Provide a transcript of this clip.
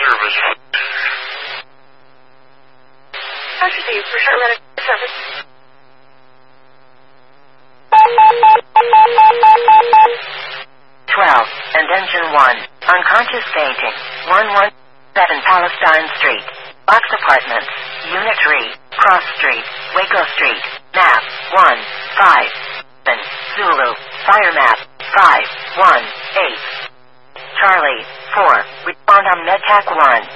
service. Casualty for short medical service. And engine 1, unconscious fainting, 117 Palestine Street, Box Apartments, Unit 3, Cross Street, Waco Street, map 157, Zulu, fire map 518, Charlie 4, respond on MedTac 1.